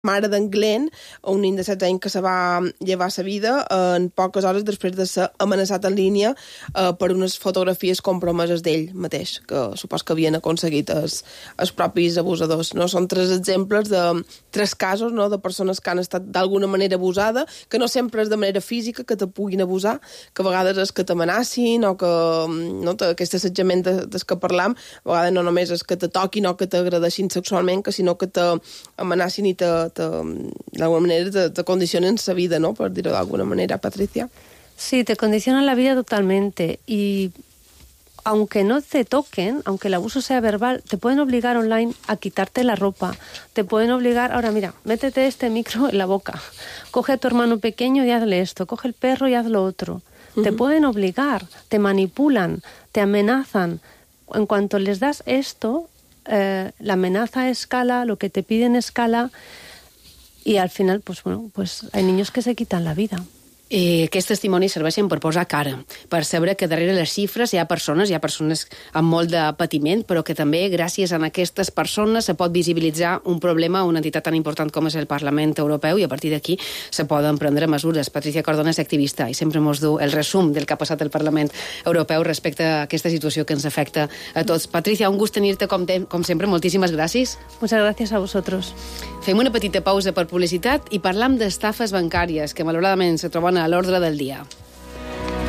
mare d'en Glenn, un nen de 16 anys que se va llevar la vida en poques hores després de ser amenaçat en línia per unes fotografies compromeses d'ell mateix, que supos que havien aconseguit els propis abusadors. No? Són 3 exemples de 3 casos, no? De persones que han estat d'alguna manera abusades, que no sempre és de manera física que te puguin abusar, que a vegades és que t'amenacin o que no, aquest assetjament del que parlam, a vegades no només és que te toquin o que t'agradeixin sexualment, sinó que t'amenacin i d'alguna manera te condicionen la vida, ¿no? Por decirlo de alguna manera, Patricia. Sí, te condicionan la vida totalmente y aunque no te toquen, aunque el abuso sea verbal, te pueden obligar online a quitarte la ropa, te pueden obligar, ahora mira, métete este micro en la boca, coge a tu hermano pequeño y hazle esto, coge el perro y haz lo otro. Te pueden obligar, te manipulan, te amenazan. En cuanto les das esto, la amenaza escala, lo que te piden escala i al final, pues, bueno, pues, hay niños que se quitan la vida. Aquests testimonis serveixen per posar cara, per saber que darrere les xifres hi ha persones amb molt de patiment, però que també gràcies a aquestes persones se pot visibilitzar un problema, una entitat tan important com és el Parlament Europeu, i a partir d'aquí se poden prendre mesures. Patricia Cordona és activista i sempre ens du el resum del que ha passat al Parlament Europeu respecte a aquesta situació que ens afecta a tots. Patricia, un gust tenir-te com sempre. Moltíssimes gràcies. Muchas gracias a vosotros. Fem una petita pausa per publicitat i parlam d'estafes bancàries que malauradament se troben a l'ordre del dia.